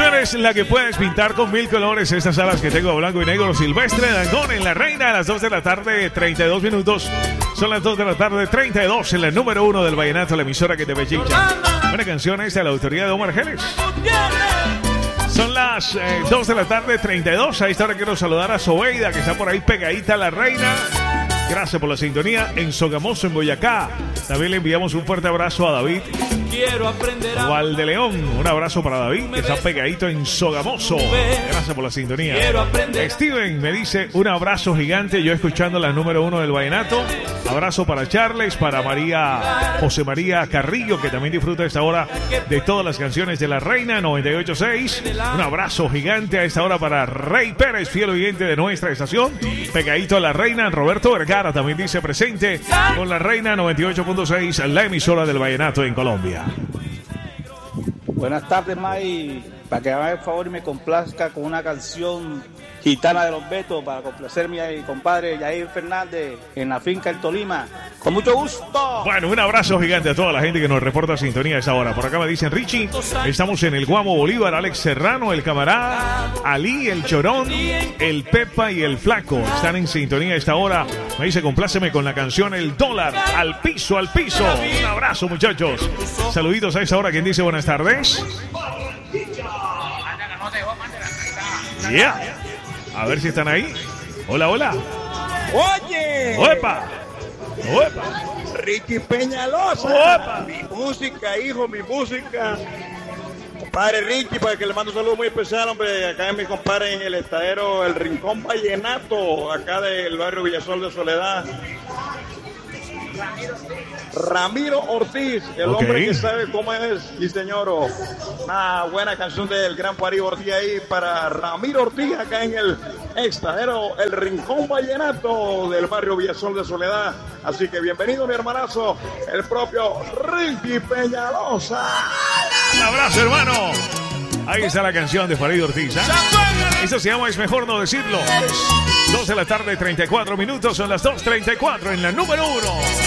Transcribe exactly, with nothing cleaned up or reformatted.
eres la que puedes pintar con mil colores estas alas que tengo blanco y negro. Silvestre Dangond en La Reina a las dos de la tarde, treinta y dos minutos. Son las dos de la tarde, treinta y dos en la número uno del vallenato, la emisora que te bechicha. Una canción esta de la autoría de Omar Geles. Son las eh, dos de la tarde, treinta y dos. A esta hora quiero saludar a Sobeida, que está por ahí pegadita a La Reina. Gracias por la sintonía en Sogamoso, en Boyacá. También le enviamos un fuerte abrazo a David Quiero aprender a Valdeleón. Un abrazo para David, que está pegadito en Sogamoso. Gracias por la sintonía. Steven me dice un abrazo gigante. Yo escuchando la número uno del vallenato. Abrazo para Charles, para María José María Carrillo, que también disfruta a esta hora de todas las canciones de La Reina noventa y ocho punto seis. Un abrazo gigante a esta hora para Rey Pérez, fiel oyente de nuestra estación. Pegadito a La Reina. Roberto Vergara también dice presente con La Reina noventa y ocho punto seis, la emisora del vallenato en Colombia. Buenas tardes, May. Para que haga el favor y me complazca con una canción gitana de los Betos, para complacerme a mi compadre Yair Fernández en la finca El Tolima. Con mucho gusto. Bueno, un abrazo gigante a toda la gente que nos reporta sintonía a esa hora. Por acá me dicen Richie, estamos en el Guamo Bolívar, Alex Serrano, el camarada, Ali, el Chorón, el Pepa y el Flaco. Están en sintonía a esta hora. Me dice, compláceme con la canción El Dólar. Al piso, al piso. Un abrazo, muchachos. Saluditos a esa hora. ¿Quién dice buenas tardes? Yeah. A ver si están ahí. Hola, hola. Oye. ¡Oepa! ¡Oepa! Ricky Peñalosa. ¡Oepa! Mi música, hijo, mi música. Compadre Ricky, para que le mando un saludo muy especial, hombre. Acá es mi compadre en el estadero El Rincón Vallenato, acá del barrio Villasol de Soledad. Ramiro Ortiz, el okay. hombre que sabe cómo es, sí señor. Una buena canción del gran París Ortiz ahí para Ramiro Ortiz, acá en el estadero El Rincón Vallenato del barrio Villasol de Soledad. Así que bienvenido, mi hermanazo, el propio Ricky Peñalosa. Un abrazo, hermano. Ahí está la canción de Farid Ortiz, ¿eh? Eso se llama Es Mejor No Decirlo. dos de la tarde, treinta y cuatro minutos. Son las dos treinta y cuatro en la número uno.